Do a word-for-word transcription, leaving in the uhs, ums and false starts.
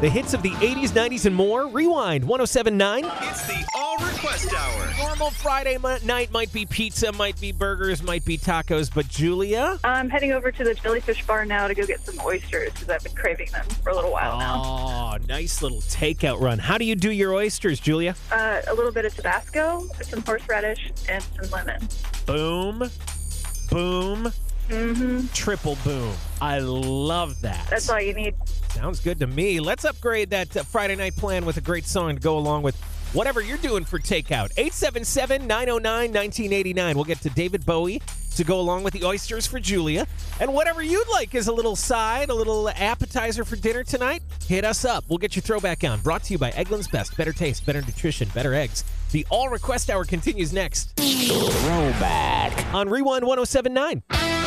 The hits of the eighties, nineties, and more. Rewind one oh seven point nine. It's the All Request Hour. Normal Friday mo- night might be pizza, might be burgers, might be tacos, but Julia? I'm heading over to the Jellyfish Bar now to go get some oysters because I've been craving them for a little while now. Oh, nice little takeout run. How do you do your oysters, Julia? Uh, a little bit of Tabasco, some horseradish, and some lemon. Boom, boom, Mm-hmm. triple boom. I love that. That's all you need. Sounds good to me. Let's upgrade that uh, Friday night plan with a great song to go along with whatever you're doing for takeout. eight seven seven, nine oh nine, one nine eight nine. We'll get to David Bowie to go along with the oysters for Julia. And whatever you'd like as a little side, a little appetizer for dinner tonight, hit us up. We'll get your throwback on. Brought to you by Eggland's Best. Better taste, better nutrition, better eggs. The All Request Hour continues next. Throwback. On Rewind one oh seven point nine.